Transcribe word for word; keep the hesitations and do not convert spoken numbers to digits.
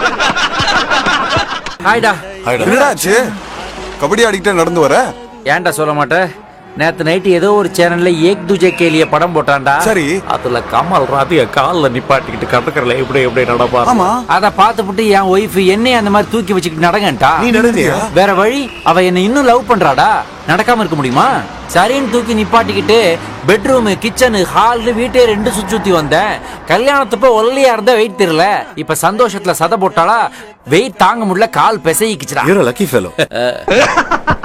ஹாய்டா. என்னடாச்சு? கபடி ஆடிக்கிட்டே நடந்து வர? ஏன்டா சொல்ல மாட்டேன்? நேத்து நைட்டு ஏதோ ஒரு சேனல்ல ஏக் துஜே கேலிய படம் போட்டான்டா. சரி. அதுல கமல் ராதிய கால்ல நிப்பாட்டிக்கிட்டு கடற்கரையில எப்படி எப்படி நடப்பா. ஆமா. அத பாத்துப்புட்டு என் ஒய்ஃப் என்னைய அந்த மாதிரி தூக்கி வச்சுக்கிட்டு நடங்கன்ட்டா. நீ நடந்தியா? வேற வழி, அவ என்ன இன்னும் லவ் பண்றாடா. நடக்காம இருக்க முடியுமா? சரின்னு தூக்கி நிப்பாட்டிக்கிட்டு பெட்ரூம், கிச்சனு, ஹால், வீட்டே ரெண்டு சுத்தி சுத்தி வந்தேன். கல்யாணத்தப்ப ஒல்லியா இருந்தா வெயிட் தெரியல. இப்ப சந்தோஷத்துல சத போட்டாளா வெயிட் தாங்க முடியல, கால் பிசைக்கிச்சுடா. You're a lucky fellow.